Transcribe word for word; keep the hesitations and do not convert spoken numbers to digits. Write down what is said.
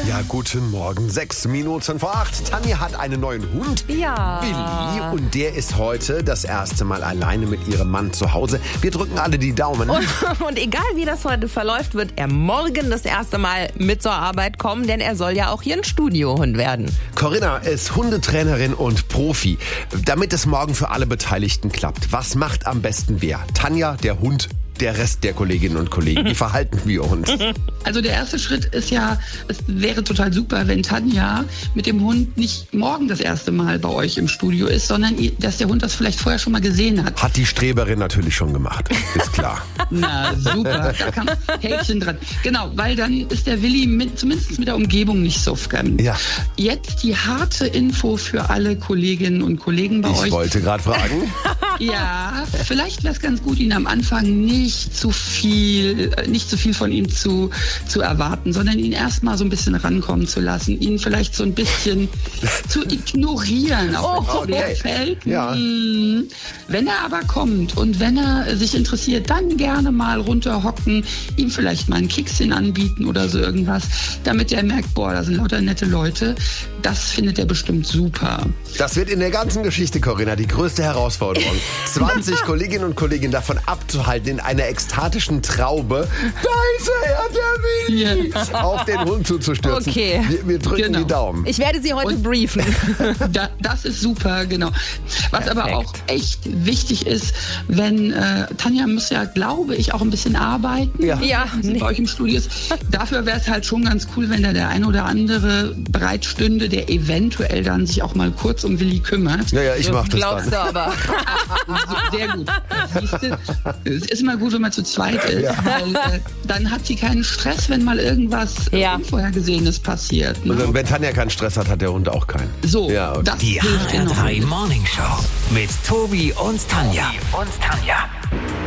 Ja, guten Morgen. Sechs Minuten vor acht. Tanja hat einen neuen Hund. Ja. Willi. Und der ist heute das erste Mal alleine mit ihrem Mann zu Hause. Wir drücken alle die Daumen. Und, und egal wie das heute verläuft, wird er morgen das erste Mal mit zur Arbeit kommen, denn er soll ja auch hier ein Studiohund werden. Corinna ist Hundetrainerin und Profi. Damit es morgen für alle Beteiligten klappt, was macht am besten wer? Tanja, der Hund, der Rest der Kolleginnen und Kollegen? Wie verhalten wir uns? Also der erste Schritt ist ja, es wäre total super, wenn Tanja mit dem Hund nicht morgen das erste Mal bei euch im Studio ist, sondern dass der Hund das vielleicht vorher schon mal gesehen hat. Hat die Streberin natürlich schon gemacht, ist klar. Na super, da kann Häkchen dran. Genau, weil dann ist der Willi mit, zumindest mit der Umgebung nicht so fremd. Ja. Jetzt die harte Info für alle Kolleginnen und Kollegen bei Ich euch. Ich wollte gerade fragen. Ja, vielleicht wäre es ganz gut, ihn am Anfang nicht zu viel, nicht zu viel von ihm zu, zu erwarten, sondern ihn erstmal so ein bisschen rankommen zu lassen, ihn vielleicht so ein bisschen zu ignorieren, auch wenn es okay. fällt. Ja. Wenn er aber kommt und wenn er sich interessiert, dann gerne mal runterhocken, ihm vielleicht mal ein Kickschen anbieten oder so irgendwas, damit er merkt, boah, da sind lauter nette Leute. Das findet er bestimmt super. Das wird in der ganzen Geschichte, Corinna, die größte Herausforderung. zwanzig Kolleginnen und Kollegen davon abzuhalten, in einer ekstatischen Traube, da ist er, der Willi, Ja. auf den Hund zuzustürzen. Okay. Wir, wir drücken Genau. die Daumen. Ich werde Sie heute Und- briefen. Da, das ist super, genau. Was Perfekt. aber auch echt wichtig ist, wenn äh, Tanja muss ja, glaube ich, auch ein bisschen arbeiten, Ja. Ja. wenn sie bei euch im Studio ist. Dafür wäre es halt schon ganz cool, wenn da der ein oder andere bereit stünde, der eventuell dann sich auch mal kurz um Willi kümmert. Ja, ja, ich mach das Glaubst dann. du aber. Sehr gut. Siehste, es ist immer gut, wenn man zu zweit ist, Ja. weil äh, dann hat sie keinen Stress, wenn mal irgendwas äh, Ja. Unvorhergesehenes passiert. Und Ne? dann, wenn Tanja keinen Stress hat, hat der Hund auch keinen. So, Ja, okay. das Die hilft H R drei enorm. Morning Show mit Tobi und Tanja. Und Tanja.